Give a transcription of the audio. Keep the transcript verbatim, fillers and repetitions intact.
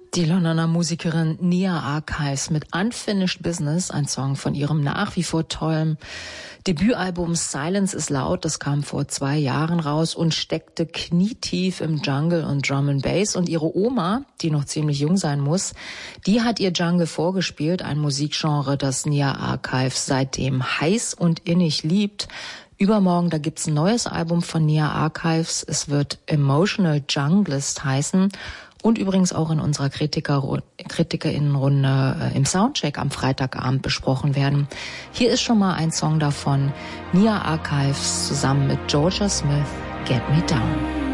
Die Londoner Musikerin Nia Archives mit Unfinished Business, ein Song von ihrem nach wie vor tollen Debütalbum Silence is Loud. Das kam vor zwei Jahren raus und steckte knietief im Jungle und Drum and Bass. Und ihre Oma, die noch ziemlich jung sein muss, die hat ihr Jungle vorgespielt, ein Musikgenre, das Nia Archives seitdem heiß und innig liebt. Übermorgen, da gibt's ein neues Album von Nia Archives. Es wird Emotional Junglist heißen. Und übrigens auch in unserer Kritiker, KritikerInnenrunde äh, im Soundcheck am Freitagabend besprochen werden. Hier ist schon mal ein Song davon. Nia Archives zusammen mit Georgia Smith, Get Me Down.